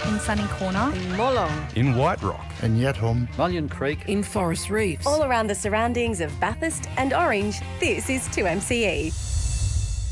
in Sunny Corner, in Molong, in White Rock, in Yetholm, Mullion Creek, in Forest Reefs. All around the surroundings of Bathurst and Orange, this is 2MCE.